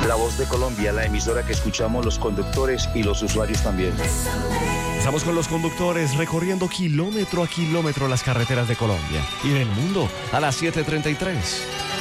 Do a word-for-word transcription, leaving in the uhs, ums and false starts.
La Voz de Colombia, la emisora que escuchamos los conductores y los usuarios también. Estamos con los conductores recorriendo kilómetro a kilómetro las carreteras de Colombia y del mundo a las siete treinta y tres.